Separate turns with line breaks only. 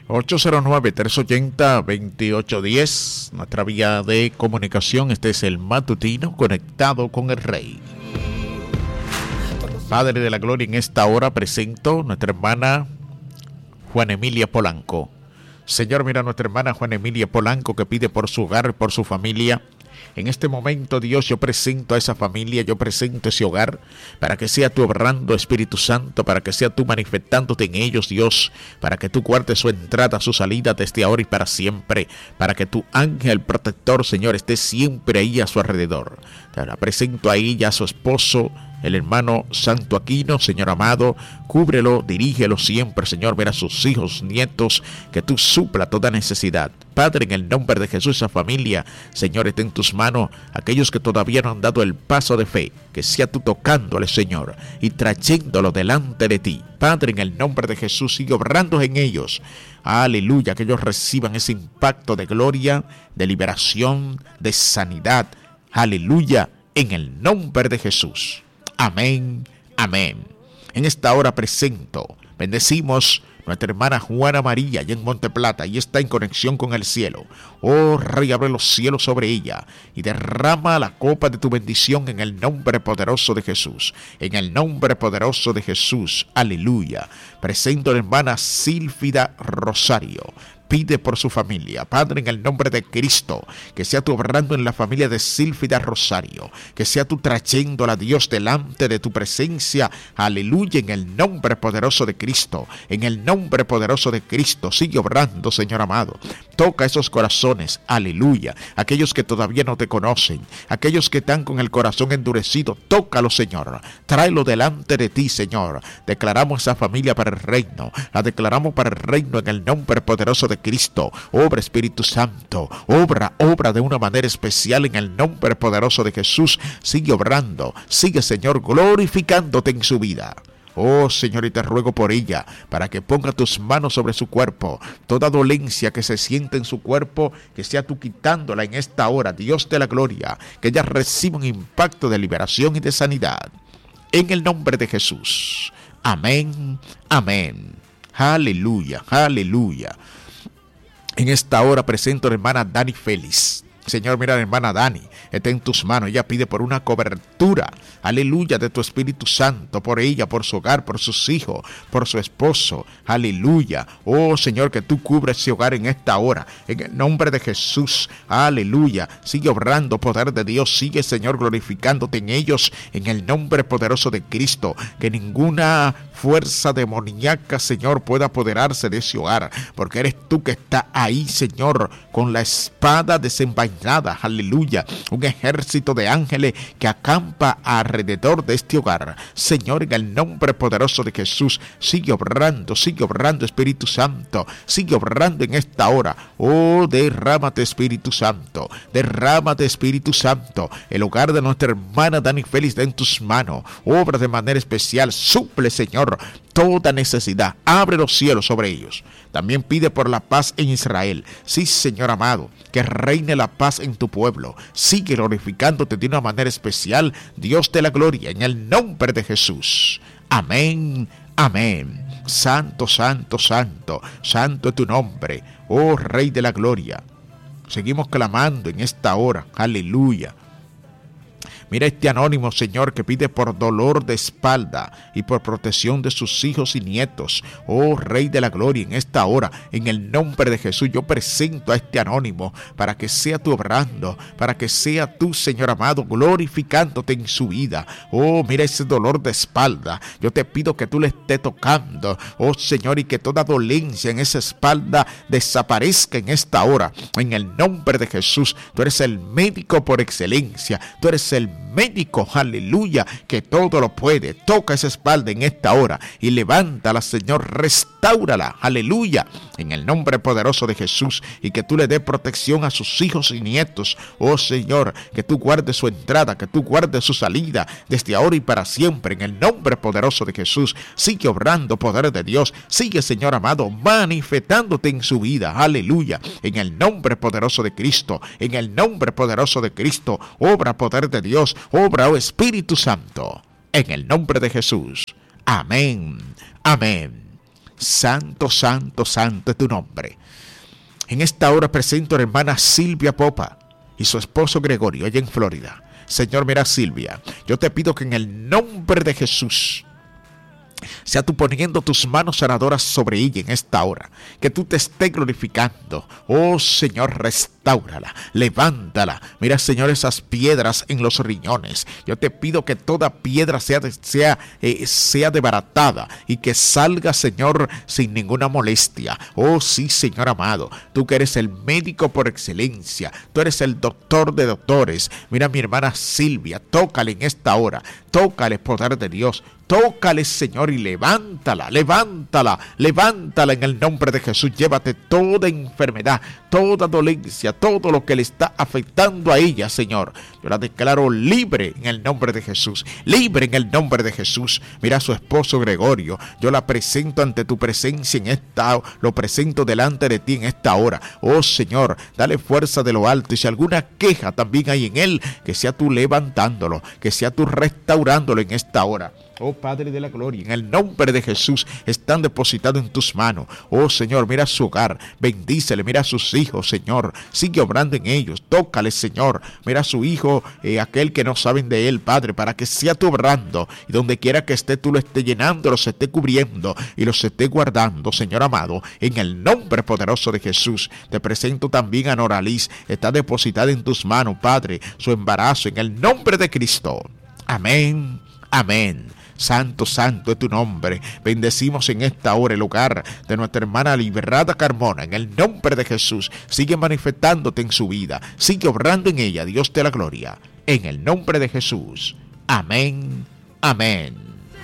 809-380-2810, nuestra vía de comunicación. Este es el matutino conectado con el Rey. Padre de la Gloria, en esta hora presento nuestra hermana Juana Emilia Polanco. Señor, mira a nuestra hermana Juana Emilia Polanco que pide por su hogar, por su familia. En este momento, Dios, yo presento a esa familia, yo presento ese hogar, para que sea tú obrando, Espíritu Santo, para que sea tú manifestándote en ellos, Dios, para que tú guardes su entrada, su salida desde ahora y para siempre, para que tu ángel protector, Señor, esté siempre ahí a su alrededor. Te la presento a ella, a su esposo, el hermano Santo Aquino, Señor amado, cúbrelo, dirígelo siempre, Señor, ver a sus hijos, nietos, que tú supla toda necesidad. Padre, en el nombre de Jesús, esa familia, Señor, está en tus manos. Aquellos que todavía no han dado el paso de fe, que sea tú tocándole, Señor, y trayéndolo delante de ti. Padre, en el nombre de Jesús, sigue obrando en ellos. Aleluya, que ellos reciban ese impacto de gloria, de liberación, de sanidad. Aleluya, en el nombre de Jesús. Amén, amén. En esta hora presento, bendecimos nuestra hermana Juana María, allá en Monteplata, y está en conexión con el cielo. Oh Rey, abre los cielos sobre ella y derrama la copa de tu bendición en el nombre poderoso de Jesús. En el nombre poderoso de Jesús, aleluya. Presento a la hermana Sílfida Rosario. Pide por su familia, Padre, en el nombre de Cristo, que sea tú obrando en la familia de Sílfida Rosario, que sea tú trayéndola, Dios, delante de tu presencia, aleluya, en el nombre poderoso de Cristo, en el nombre poderoso de Cristo. Sigue obrando, Señor amado, toca esos corazones, aleluya, aquellos que todavía no te conocen, aquellos que están con el corazón endurecido, tócalo, Señor, tráelo delante de ti, Señor. Declaramos esa familia para el reino, la declaramos para el reino en el nombre poderoso de Cristo. Obra, Espíritu Santo, obra de una manera especial en el nombre poderoso de Jesús. Sigue obrando, sigue, Señor, glorificándote en su vida. Oh Señor, y te ruego por ella, para que ponga tus manos sobre su cuerpo. Toda dolencia que se siente en su cuerpo, que sea tú quitándola en esta hora, Dios de la gloria, que ella reciba un impacto de liberación y de sanidad. En el nombre de Jesús. Amén, amén. Aleluya, aleluya. En esta hora presento a la hermana Dani Félix. Señor, mira a la hermana Dani, está en tus manos. Ella pide por una cobertura, aleluya, de tu Espíritu Santo, por ella, por su hogar, por sus hijos, por su esposo, aleluya. Oh Señor, que tú cubres ese hogar en esta hora, en el nombre de Jesús, aleluya. Sigue obrando, poder de Dios, sigue, Señor, glorificándote en ellos, en el nombre poderoso de Cristo. Que ninguna fuerza demoníaca, Señor, pueda apoderarse de ese hogar, porque eres tú que está ahí, Señor, con la espada desenvainada, aleluya, un ejército de ángeles que acampa alrededor de este hogar. Señor, en el nombre poderoso de Jesús, sigue obrando, Espíritu Santo, sigue obrando en esta hora. Oh, derrámate, Espíritu Santo, derrámate, Espíritu Santo. El hogar de nuestra hermana Dani Félix en tus manos, obra de manera especial, suple, Señor, toda necesidad, abre los cielos sobre ellos. También pide por la paz en Israel. Sí, Señor amado, que reine la paz en tu pueblo. Sigue glorificándote de una manera especial, Dios de la gloria, en el nombre de Jesús. Amén, amén. Santo, santo, santo, santo es tu nombre, oh Rey de la gloria. Seguimos clamando en esta hora, aleluya. Mira este anónimo, Señor, que pide por dolor de espalda y por protección de sus hijos y nietos. Oh Rey de la gloria, en esta hora, en el nombre de Jesús, yo presento a este anónimo para que sea tú obrando, para que sea tú, Señor amado, glorificándote en su vida. Oh, mira ese dolor de espalda. Yo te pido que tú le estés tocando, oh Señor, y que toda dolencia en esa espalda desaparezca en esta hora. En el nombre de Jesús, tú eres el médico por excelencia. Tú eres el médico, aleluya, que todo lo puede. Toca esa espalda en esta hora y levántala, Señor, restáurala, aleluya, en el nombre poderoso de Jesús, y que tú le des protección a sus hijos y nietos. Oh Señor, que tú guardes su entrada, que tú guardes su salida desde ahora y para siempre, en el nombre poderoso de Jesús. Sigue obrando, poder de Dios, sigue, Señor amado, manifestándote en su vida, aleluya, en el nombre poderoso de Cristo, en el nombre poderoso de Cristo. Obra, poder de Dios, obra, oh Espíritu Santo, en el nombre de Jesús. Amén, amén. Santo, santo, santo es tu nombre. En esta hora presento a la hermana Silvia Popa y su esposo Gregorio, allá en Florida. Señor, mira Silvia, yo te pido que en el nombre de Jesús, sea tú poniendo tus manos sanadoras sobre ella en esta hora, que tú te estés glorificando. Oh Señor, restáurala, levántala. Mira, Señor, esas piedras en los riñones. Yo te pido que toda piedra sea desbaratada y que salga, Señor, sin ninguna molestia. Oh sí, Señor amado, tú que eres el médico por excelencia, tú eres el doctor de doctores. Mira, mi hermana Silvia, tócale en esta hora, tócale, poder de Dios. Tócale, Señor, y levántala, levántala, levántala en el nombre de Jesús. Llévate toda enfermedad, toda dolencia, todo lo que le está afectando a ella, Señor. Yo la declaro libre en el nombre de Jesús, libre en el nombre de Jesús. Mira a su esposo Gregorio, yo la presento ante tu presencia en esta, lo presento delante de ti en esta hora. Oh Señor, dale fuerza de lo alto, y si alguna queja también hay en él, que sea tú levantándolo, que sea tú restaurándolo en esta hora. Oh Padre de la gloria, en el nombre de Jesús están depositados en tus manos. Oh Señor, mira su hogar, bendícele, mira a sus hijos, Señor, sigue obrando en ellos, tócale, Señor, mira a su hijo, aquel que no saben de él, Padre, para que sea tú obrando, y donde quiera que esté, tú lo esté llenando, los esté cubriendo y los esté guardando, Señor amado, en el nombre poderoso de Jesús. Te presento también a Noraliz, está depositada en tus manos, Padre, su embarazo, en el nombre de Cristo. Amén, amén. Santo, santo es tu nombre. Bendecimos en esta hora el hogar de nuestra hermana Liberada Carmona. En el nombre de Jesús, sigue manifestándote en su vida. Sigue obrando en ella. Dios te la gloria. En el nombre de Jesús. Amén. Amén.